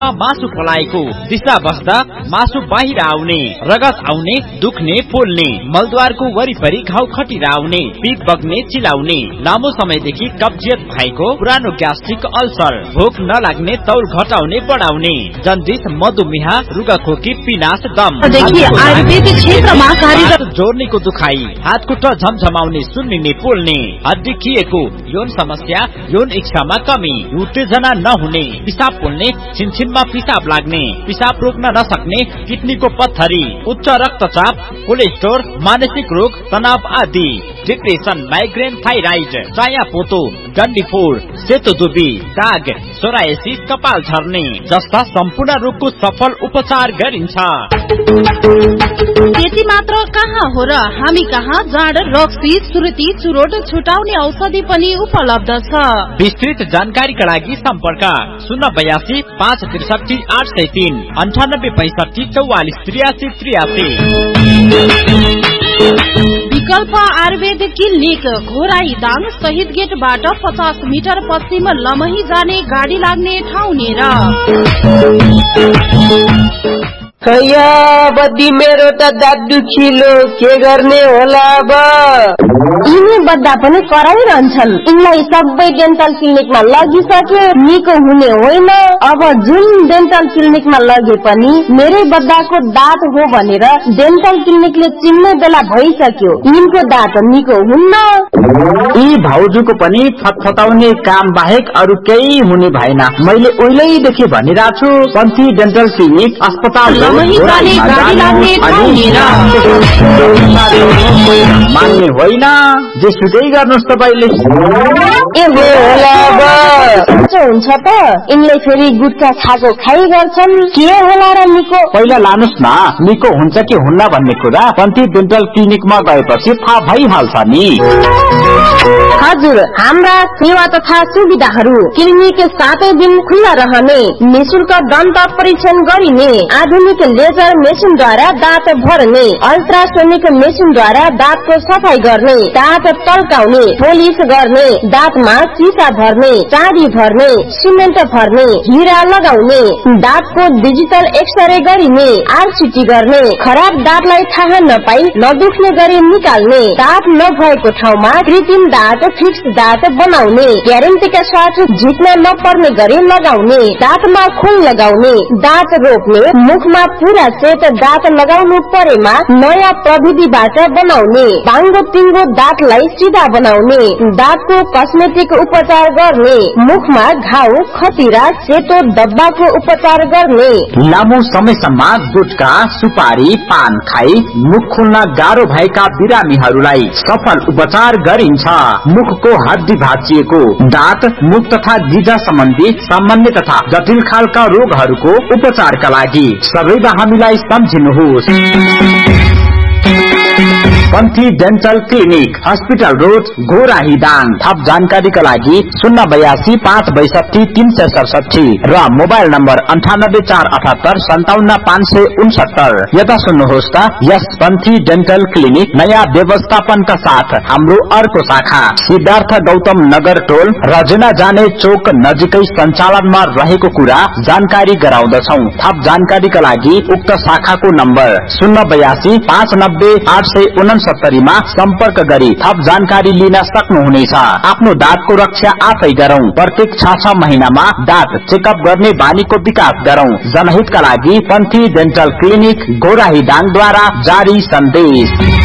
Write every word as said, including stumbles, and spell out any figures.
मासु पलाएको, दिशा बस्दा मासु बाहिर आउने, रगत आउने, दुख्ने, पोल्ने, मलद्वारको वरिपरि घाउ खटिरा आउने, पिप बग्ने, चिलाउने, लामो समयदेखि कब्जियत भएको, पुरानो ग्यास्ट्रिक अल्सर, भोक नलाग्ने, तौल घटाउने बढाउने, जन्डिस, मधुमेह, रुगाखोकी, पिनास, दम, आयुर्वेदिक क्षेत्रमा कार्यरत जोर्नीको दुखाइ, हात खुट्टा झमझमाउने, सुन्निने, पोल्ने, हड्डी खिएको, यौन समस्या, यौन इच्छामा कमी, उत्तेजना नहुने, पिसाब पोल्ने, छिनछिनमा पिसाब लाग्ने, पिसाब रोक्न नसक्ने, किडनीको पत्थरी, उच्च रक्तचाप, कोलेस्ट्रोल, मानसिक रोग, तनाव आदि, डिप्रेसन, माइग्रेन, थाइराइड, चाया पोतो, डन्डीफोर, सेतो दुबी, दाग, सोरायसिस, कपाल झर्ने जस्ता सम्पूर्ण रोगको सफल उपचार गरिन्छ। त्यति मात्र कहाँ हो र, हामी कहाँ जाँड, रक्सी, सुर्ती, चुरोट छुटाउने औषधि पनि उपलब्ध छ। विस्तृत जानकारीका लागि सम्पर्क शून्य बयासी पाँच त्रिसठी आठ सय तीन अन्ठानब्बे पैसठी चौवालिस त्रियासी त्रियासी। विकल्प आयुर्वेद क्लिनिक घोराई दाङ शहीद गेटबाट पचास मिटर पश्चिम लमही जाने गाडी लाग्ने ठाउँ नेर। कया बद्दी मेरो त दाँत दुखिलो, के गर्ने होला अब? यिनी बद्दा पनि कराइरहन्छन्। यिनलाई सबै डेन्टल क्लिनिकमा लगिसके निको हुने होइन। अब जुन डेन्टल क्लिनिकमा लगे पनि मेरै बद्दाको दाँत हो भनेर डेन्टल क्लिनिकले चिन्ने बेला भइसक्यो। यिनको दाँत निको हुन्न। यी भाउजूको पनि फटफटाउने काम बाहेक अरू केही हुने भएन। मैले उहिलेदेखि भनिरहेको छु, पन्थी डेन्टल क्लिनिक अस्पताल मान्ने होइन। जेसुकै गर्नुहोस् तपाईँले। हुन्छ त यिनले फेरि गुटखा खाएको खाइ गर्छन्, के होला र निको? पहिला लानुहोस् न, निको हुन्छ कि हुन्न भन्ने कुरा पन्थी डेन्टल क्लिनिकमा गएपछि थाहा भइहाल्छ नि। हजुर, हाम्रा सेवा तथा सुविधाहरू क्लिनिक सातै दिन खुल्ला रहने, निशुल्क दन्त परीक्षण गरिने, आधुनिक लेजर मेसिनद्वारा दाँत भर्ने, अल्ट्रासोनिक मेसिनद्वारा दाँतको सफाई गर्ने, दाँत तल्काउने, पोलिस गर्ने, दाँतमा सिसा भर्ने, चाँदी भर्ने, सिमेन्ट भर्ने, हिरा लगाउने, दाँतको डिजिटल एक्सरे गरिने, आरसिटी गर्ने, खराब दाँतलाई थाहा नपाई नदुख्ने गरी निकाल्ने, दाँत नभएको ठाउँमा कृत्रिम दाँत फिक्स दाँत बनाउने, ग्यारेन्टीका साथ झिक्न नपर्ने गरी लगाउने, दाँतमा खोल लगाउने, दाँत रोप्ने, मुखमा पूरा सेट दाँत लगाउनु परेमा नयाँ प्रविधिबाट बनाउने, बाङ्गो टिङ्गो दाँतलाई सिधा बनाउने, दाँतको कस्मेटिक उपचार गर्ने, मुखमा घाउ खतिरा सेतो डब्बाको उपचार गर्ने। लामो समयसम्म गुटखा सुपारी पान खाई मुख खोल्न गाह्रो भएका बिरामीहरूलाई सफल उपचार गरिन्छ। मुखको हड्डी भाँचिएको, दाँत, मुख तथा गिजा सम्बन्धी सामान्य तथा जटिल खालका रोगहरूको उपचारका लागि सबैलाई हामीलाई सम्झिनुहोस्। पन्थी dental clinic, hospital road, Ghorahi Dang. थप जानकारीका लागि शून्य बयासी पाँच बैसठी तीन सय सडसठी र मोबाइल नम्बर अन्ठानब्बे चार अठहत्तर सन्ताउन्न पाँच सय उनसत्तर। यता सुन्नुहोस् त, यस पन्थी डेन्टल क्लिनिक नयाँ व्यवस्थापनका साथ हाम्रो अर्को शाखा सिद्धार्थ गौतम नगर टोल रजना जाने चोक नजिकै सञ्चालनमा रहेको कुरा जानकारी गराउँदछौ। थप जानकारीका लागि उक्त शाखाको नम्बर शून्य बयासी पाँच नब्बे आठ सय उनसत्तरीमा सम्पर्क गरी थप जानकारी लिन सक्नुहुनेछ। आफ्नो दाँतको रक्षा आफै गरौं। प्रत्येक छ छ महिनामा दाँत चेकअप गर्ने बानीको विकास गरौं। जनहितका लागि पन्थी डेन्टल क्लिनिक घोराही दाङद्वारा जारी सन्देश।